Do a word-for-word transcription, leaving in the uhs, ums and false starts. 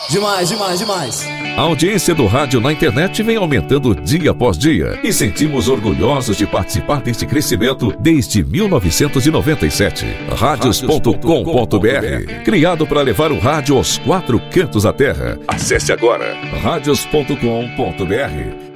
Demais, demais, demais. A audiência do rádio na internet vem aumentando dia após dia e sentimos orgulhosos de participar deste crescimento desde mil novecentos e noventa e sete. Radios ponto com ponto br, criado para levar o rádio aos quatro cantos da terra. Acesse agora radios ponto com ponto br.